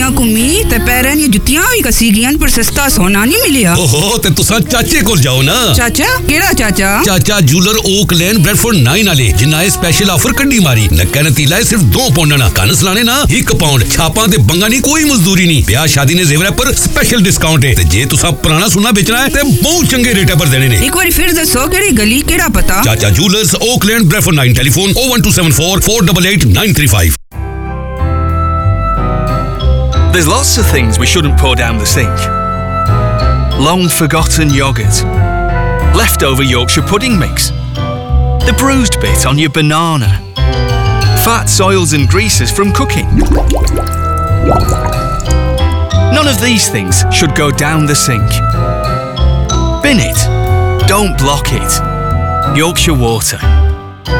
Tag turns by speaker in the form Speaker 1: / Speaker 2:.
Speaker 1: गलियां घूमी ते पैरें दी जुत्तियां भी कसी गईयां पर सस्ता सोना नहीं मिलिया।
Speaker 2: ओहो ते तुसा चाचे कोल जाओ ना।
Speaker 1: चाचा केड़ा चाचा?
Speaker 2: चाचा जूलर ओक लेन ब्रेडफोर्ड 9 वाले जिन्ना स्पेशल ऑफर कड्डी मारी। नक्का नतीला है सिर्फ 2 पाउंड ना, कन सलाने ना 1 पाउंड। छापां ते बंगा नहीं, कोई मजदूरी नहीं। ब्याह शादी ने जेवर पर स्पेशल डिस्काउंट है। ते जे तुसा पुराना सोना बेचना है ते बहुत चंगे रेट पर देने ने।
Speaker 1: एक बार फिर दसो केड़ी गली केड़ा पता?
Speaker 2: चाचा jewellers okay lane Bradford 9, telephone 01274 488 935।
Speaker 3: There's lots of things we shouldn't pour down the sink. Long forgotten yoghurt, leftover Yorkshire pudding mix, the bruised bit on your banana, fats, oils and greases from cooking. None of these things should go down the sink. Bin it, don't block it. Yorkshire Water.